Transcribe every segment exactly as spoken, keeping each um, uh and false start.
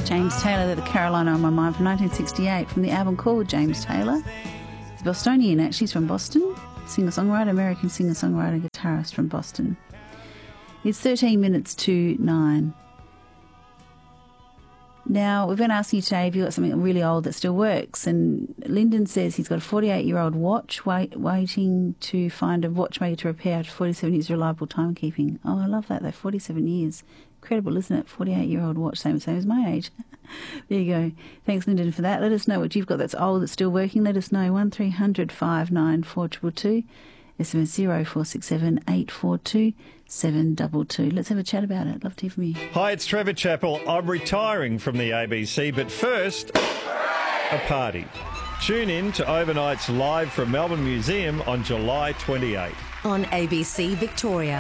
James Taylor, The Carolina on My Mind from nineteen sixty-eight, from the album called James Taylor. He's Bostonian, actually. He's from Boston. Singer-songwriter, American singer-songwriter, guitarist from Boston. It's thirteen minutes to nine. Now, we've been asking you today if you've got something really old that still works. And Lyndon says he's got a forty-eight-year-old watch wait, waiting to find a watchmaker to repair after forty-seven years of reliable timekeeping. Oh, I love that, though. forty-seven years. Incredible, isn't it? forty-eight-year-old watch, same, same as my age. There you go. Thanks, Lyndon, for that. Let us know what you've got that's old that's still working. Let us know. one three hundred five nine four two two two. S M S zero four six seven eight four two seven two two. Let's have a chat about it. Love to hear from you. Hi, it's Trevor Chappell. I'm retiring from the A B C, but first, a party. Tune in to Overnight's live from Melbourne Museum on July twenty-eighth. On A B C Victoria.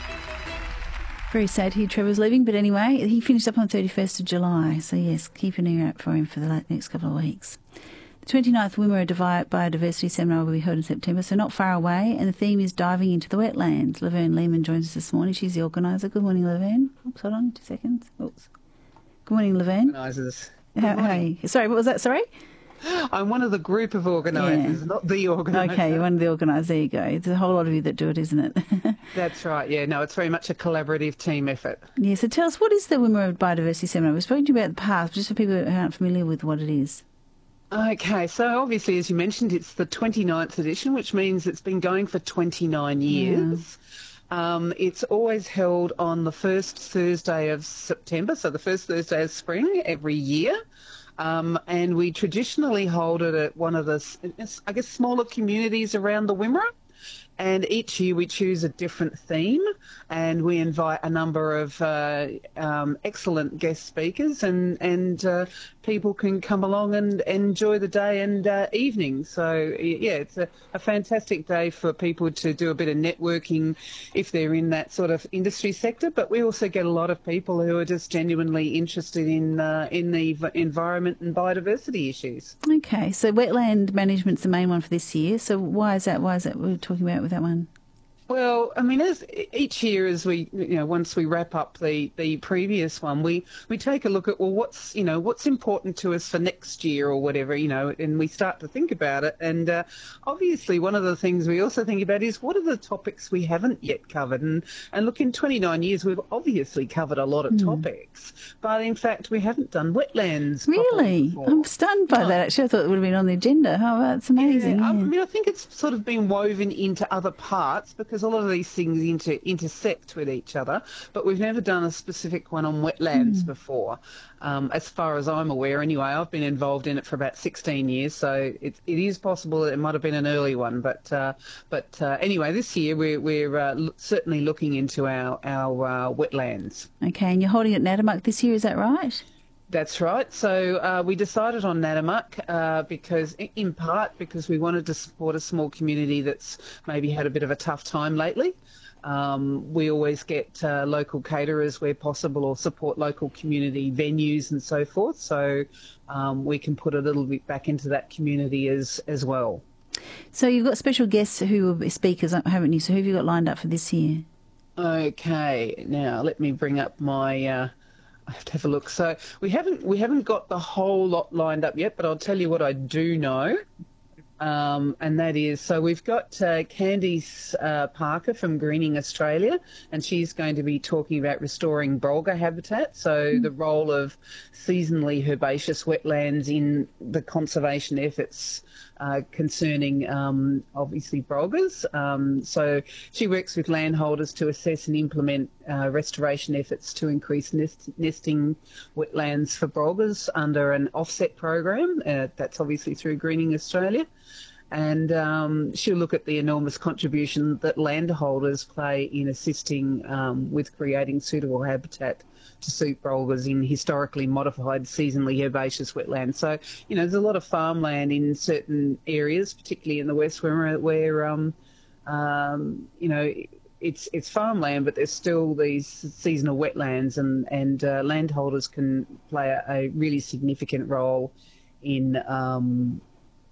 Very sad here Trevor's leaving, but anyway, he finished up on the thirty-first of July, so yes, keep an ear out for him for the next couple of weeks. The twenty-ninth Wimmera Biodiversity Seminar will be held in September, so not far away, and the theme is diving into the wetlands. Laverne Lehman joins us this morning. She's the organiser. Good morning, Laverne. Oops, hold on, two seconds. Oops. Good morning, Laverne. Organisers. How, how are you? Sorry, what was that, sorry? I'm one of the group of organisers, yeah. Not the organiser. Okay, you're one of the organisers. There you go. There's a whole lot of you that do it, isn't it? That's right, yeah. No, it's very much a collaborative team effort. Yeah, so tell us, what is the Wimmera Biodiversity Seminar? We've spoken to you about it in the past, but just for people who aren't familiar with what it is. Okay, so obviously, as you mentioned, it's the twenty-ninth edition, which means it's been going for twenty-nine years. Yeah. Um, it's always held on the first Thursday of September, so the first Thursday of spring every year. Um, and we traditionally hold it at one of the, I guess, smaller communities around the Wimmera. And each year we choose a different theme, and we invite a number of uh, um, excellent guest speakers, and and uh, people can come along and, and enjoy the day and uh, evening. So yeah, it's a, a fantastic day for people to do a bit of networking if they're in that sort of industry sector. But we also get a lot of people who are just genuinely interested in uh, in the environment and biodiversity issues. Okay, so wetland management's the main one for this year. So why is that? Why is that we're talking about with that one? Well, I mean, as each year, as we, you know, once we wrap up the, the previous one, we, we take a look at, well, what's, you know, what's important to us for next year or whatever, you know, and we start to think about it. And uh, obviously, one of the things we also think about is what are the topics we haven't yet covered? And, and look, in twenty-nine years, we've obviously covered a lot of mm. topics, but in fact, we haven't done wetlands. Really? I'm stunned by no. that. Actually, I thought it would have been on the agenda. Oh, that's amazing. Yeah, yeah. I mean, I think it's sort of been woven into other parts because a lot of these things inter intersect with each other, but we've never done a specific one on wetlands mm. before. Um, as far as I'm aware, anyway, I've been involved in it for about sixteen years, so it, it is possible that it might have been an early one. But uh, but uh, anyway, this year we're, we're uh, certainly looking into our, our uh, wetlands. Okay, and you're holding it at Natamuck this year, is that right? That's right. So uh, we decided on Natamuck uh, because, in part, because we wanted to support a small community that's maybe had a bit of a tough time lately. Um, we always get uh, local caterers where possible, or support local community venues and so forth. So um, we can put a little bit back into that community as as well. So you've got special guests who will be speakers, haven't you? So who have you got lined up for this year? Okay. Now let me bring up my. Uh, I have to have a look. So we haven't we haven't got the whole lot lined up yet, but I'll tell you what I do know, um, and that is, so we've got uh, Candice uh, Parker from Greening Australia, and she's going to be talking about restoring brolga habitat, so mm. the role of seasonally herbaceous wetlands in the conservation efforts Uh, concerning um, obviously brolgas. Um, so she works with landholders to assess and implement uh, restoration efforts to increase nest nesting wetlands for brolgas under an offset program. Uh, that's obviously through Greening Australia. And um, she'll look at the enormous contribution that landholders play in assisting um, with creating suitable habitat to suit brolgas in historically modified seasonally herbaceous wetlands. So, you know, there's a lot of farmland in certain areas, particularly in the West Wimmera, where, um, um, you know, it's it's farmland, but there's still these seasonal wetlands, and, and uh, landholders can play a, a really significant role in um,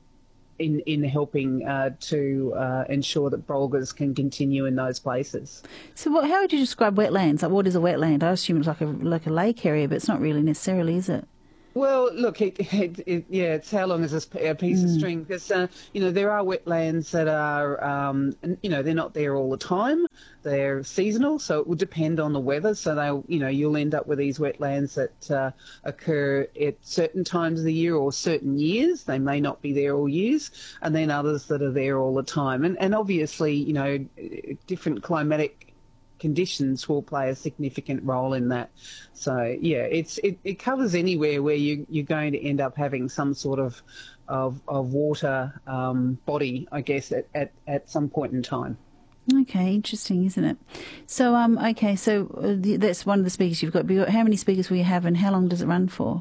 in in helping uh, to uh, ensure that brolgas can continue in those places. So, what, how would you describe wetlands? Like, what is a wetland? I assume it's like a like a lake area, but it's not really necessarily, is it? Well, look, it, it, it, yeah, it's how long is this p- a piece of string? Because, uh, you know, there are wetlands that are, um, n- you know, they're not there all the time. They're seasonal, so it will depend on the weather. So they'll, you know, you'll end up with these wetlands that uh, occur at certain times of the year or certain years. They may not be there all years, and then others that are there all the time. And, and obviously, you know, different climatic conditions will play a significant role in that. So yeah, it's it, it covers anywhere where you you're going to end up having some sort of of, of water um, body, I guess, at, at, at some point in time. Okay, interesting, isn't it? So um, okay, so uh, the, that's one of the speakers you've got. You've got. How many speakers will you have, and how long does it run for?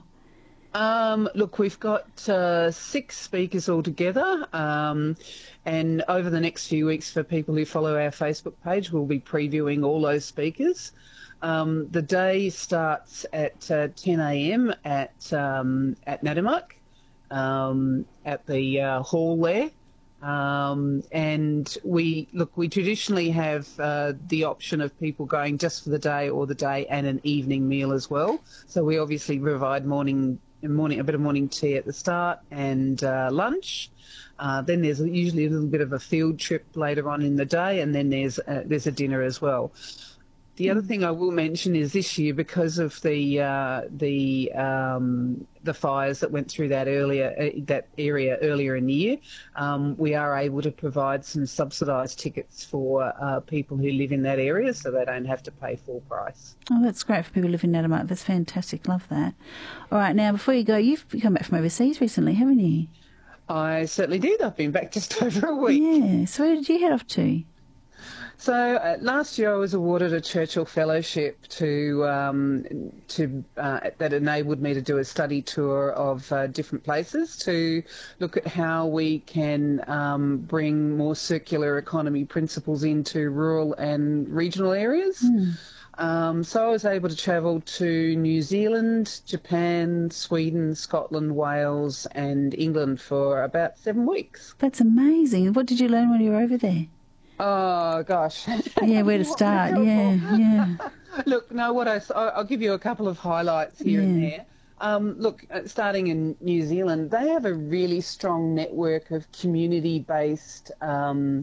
Um, look, we've got uh, six speakers altogether, um, and over the next few weeks, for people who follow our Facebook page, we'll be previewing all those speakers. Um, the day starts at uh, ten a m at um, at Nadimak, um, at the uh, hall there. Um, and we look, we traditionally have uh, the option of people going just for the day or the day and an evening meal as well. So we obviously provide morning, morning a bit of morning tea at the start and uh, lunch. Uh, then there's usually a little bit of a field trip later on in the day, and then there's a, there's a dinner as well. The other thing I will mention is this year, because of the uh, the um, the fires that went through that earlier uh, that area earlier in the year, um, we are able to provide some subsidised tickets for uh, people who live in that area, so they don't have to pay full price. Oh, that's great for people who live in Nadimak. That's fantastic. Love that. All right, now before you go, you've come back from overseas recently, haven't you? I certainly did. I've been back just over a week. Yeah. So where did you head off to? So uh, last year I was awarded a Churchill Fellowship to um, to uh, that enabled me to do a study tour of uh, different places to look at how we can um, bring more circular economy principles into rural and regional areas. Mm. Um, so I was able to travel to New Zealand, Japan, Sweden, Scotland, Wales and England for about seven weeks. That's amazing. What did you learn when you were over there? Oh, gosh. Yeah, where to start. Yeah, yeah. Look, no, what I, I'll give you a couple of highlights here yeah. and there. Um, look, starting in New Zealand, they have a really strong network of community-based um,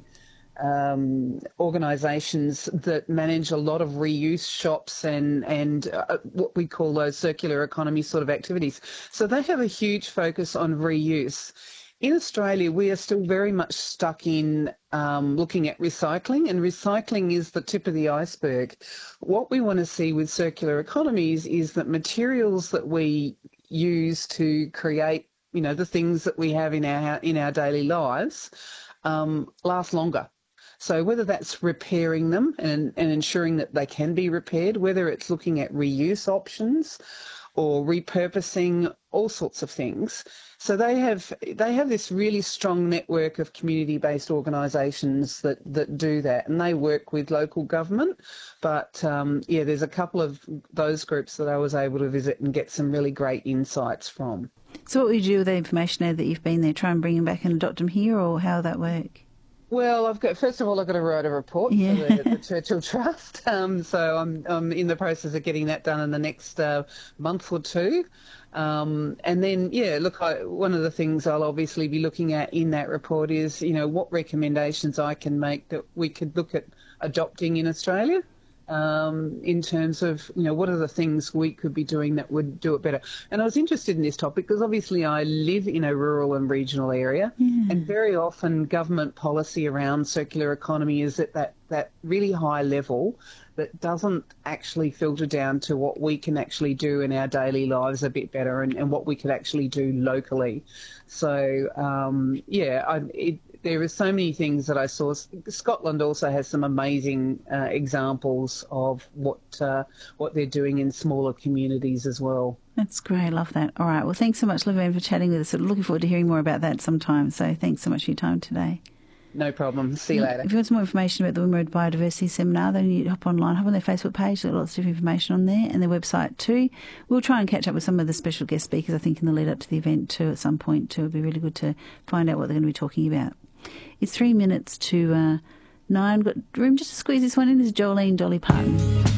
um, organisations that manage a lot of reuse shops and, and uh, what we call those circular economy sort of activities. So they have a huge focus on reuse. In Australia, we are still very much stuck in um, looking at recycling, and recycling is the tip of the iceberg. What we want to see with circular economies is that materials that we use to create, you know, the things that we have in our in our daily lives um, last longer. So whether that's repairing them and, and ensuring that they can be repaired, whether it's looking at reuse options or repurposing, all sorts of things. So they have they have this really strong network of community-based organisations that, that do that, and they work with local government. But um, yeah, there's a couple of those groups that I was able to visit and get some really great insights from. So what would you do with the information now that you've been there? Try and bring them back and adopt them here, or how would that work? Well, I've got first of all, I've got to write a report yeah. for the, the Churchill Trust. Um, so I'm, I'm in the process of getting that done in the next uh, month or two. Um, and then, yeah, look, I, one of the things I'll obviously be looking at in that report is, you know, what recommendations I can make that we could look at adopting in Australia. Um, in terms of, you know, what are the things we could be doing that would do it better. And I was interested in this topic because obviously I live in a rural and regional area, yeah. and very often government policy around circular economy is at that, that really high level that doesn't actually filter down to what we can actually do in our daily lives a bit better, and, and what we could actually do locally. So, um, yeah, I, it, there are so many things that I saw. Scotland also has some amazing uh, examples of what uh, what they're doing in smaller communities as well. That's great. I love that. All right. Well, thanks so much, Laverne, for chatting with us. Looking forward to hearing more about that sometime. So thanks so much for your time today. No problem. See you later. If you want some more information about the Wimmera Biodiversity Seminar, then you hop online, hop on their Facebook page. There's lots of different information on there, and their website too. We'll try and catch up with some of the special guest speakers, I think, in the lead up to the event too at some point too. It'll be really good to find out what they're going to be talking about. It's three minutes to uh, nine. We've got room just to squeeze this one in. This is Jolene Dolly Parton.